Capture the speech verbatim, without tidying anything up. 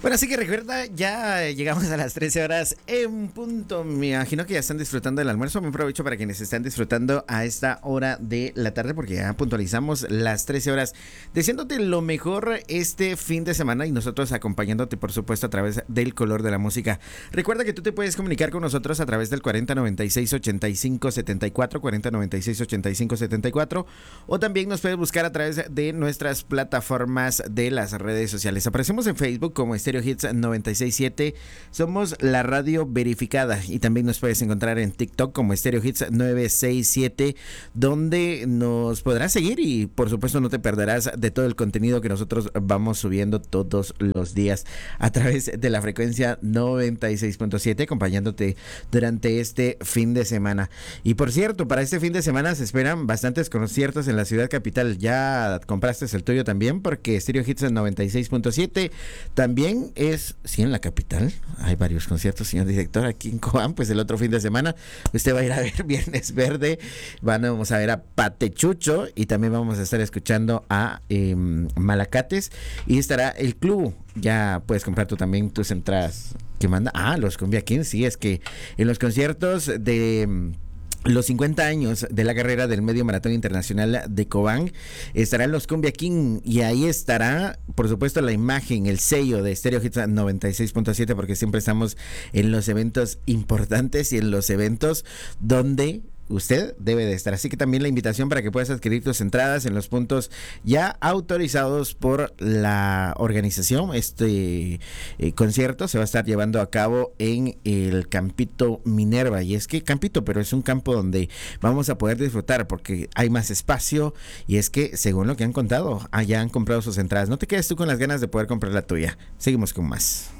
Bueno, así que recuerda, ya llegamos a las trece horas en punto. Me imagino que ya están disfrutando del almuerzo. Me aprovecho para quienes están disfrutando a esta hora de la tarde, porque ya puntualizamos las trece horas, deseándote lo mejor este fin de semana y nosotros acompañándote, por supuesto, a través del color de la música. Recuerda que tú te puedes comunicar con nosotros a través del cuarenta noventa y seis ochenta y cinco setenta y cuatro, cuarenta noventa y seis ochenta y cinco setenta y cuatro, o también nos puedes buscar a través de nuestras plataformas de las redes sociales. Aparecemos en Facebook como Stereo Hits noventa y seis punto siete. Somos la radio verificada, y también nos puedes encontrar en TikTok como Stereo Hits novecientos sesenta y siete, donde nos podrás seguir y por supuesto no te perderás de todo el contenido que nosotros vamos subiendo todos los días a través de la frecuencia noventa y seis punto siete, acompañándote durante este fin de semana. Y por cierto, para este fin de semana se esperan bastantes conciertos en la ciudad capital. ¿Ya compraste el tuyo también? Porque Stereo Hits noventa y seis punto siete también es, sí, en la capital. Hay varios conciertos, señor director, aquí en Cobán. Pues el otro fin de semana usted va a ir a ver Viernes Verde, vamos a ver a Patechucho, y también vamos a estar escuchando a eh, Malacates, y estará el club. Ya puedes comprar tú también tus entradas. ¿Qué manda? Ah, los Cumbia Kings. Sí, es que en los conciertos de los cincuenta años de la carrera del Medio Maratón Internacional de Cobán estarán los Cumbia King, y ahí estará, por supuesto, la imagen, el sello de Stereo Hits noventa y seis punto siete, porque siempre estamos en los eventos importantes y en los eventos donde usted debe de estar. Así que también la invitación para que puedas adquirir tus entradas en los puntos ya autorizados por la organización. Este eh, concierto se va a estar llevando a cabo en el Campito Minerva, y es que Campito, pero es un campo donde vamos a poder disfrutar porque hay más espacio, y es que según lo que han contado, allá han comprado sus entradas. No te quedes tú con las ganas de poder comprar la tuya. Seguimos con más.